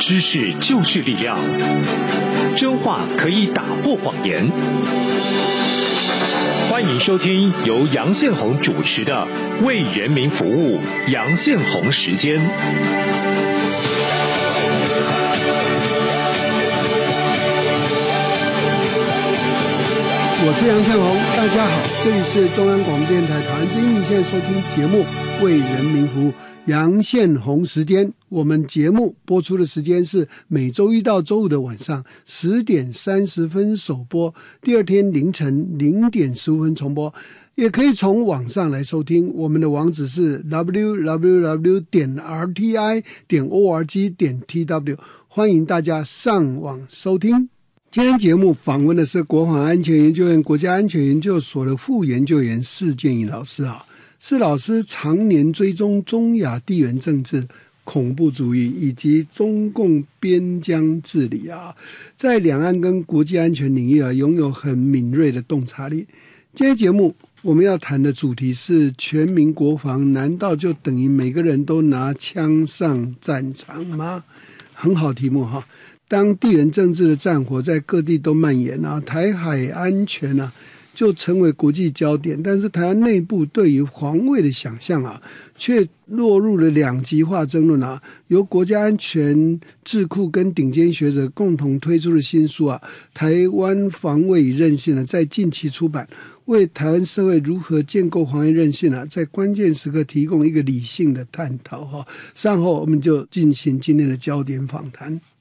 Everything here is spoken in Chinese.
知识就是力量，真话可以打破谎言。欢迎收听由杨宪宏主持的《为人民服务》杨宪宏时间。 我是杨宪宏，大家好，这里是中央广播电台台湾之音，你现在收听节目《为人民服务》杨宪宏时间。我们节目播出的时间是每周一到周五的晚上10点30分首播，第二天凌晨0点15分重播，也可以从网上来收听。我们的网址是 www.rti.org.tw， 欢迎大家上网收听。今天节目访问的是国防安全研究院国家安全研究所的副研究员释建义老师啊。释老师常年追踪中亚地缘政治、恐怖主义以及中共边疆治理啊，在两岸跟国际安全领域啊，拥有很敏锐的洞察力。今天节目我们要谈的主题是全民国防，难道就等于每个人都拿枪上战场吗？很好题目哈。当地缘政治的战火在各地都蔓延啊，台海安全啊就成为国际焦点，但是台湾内部对于防卫的想象啊，却落入了两极化争论啊。由国家安全智库跟顶尖学者共同推出的新书啊，《台湾防卫与韧性》呢，在近期出版，为台湾社会如何建构防卫韧性啊，在关键时刻提供一个理性的探讨哈。稍后我们就进行今天的焦点访谈。